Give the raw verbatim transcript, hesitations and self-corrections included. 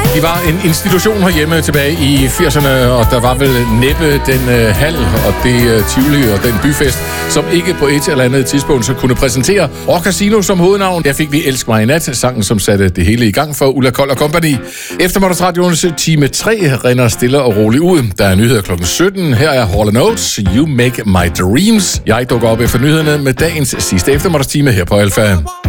De var en institution herhjemme tilbage i firserne, og der var vel næppe den øh, hal og det øh, Tivoli og den byfest, som ikke på et eller andet tidspunkt så kunne præsentere Rock Casino som hovednavn. Der fik vi Elsk mig i nat, sangen som satte det hele i gang for Ulla Kold og Company. Eftermiddagsradioens time tre render stille og roligt ud. Der er nyheder klokken sytten. Her er Hall and Oates, You Make My Dreams. Jeg dukker op efter nyhederne med dagens sidste eftermiddagstime her på Alfa.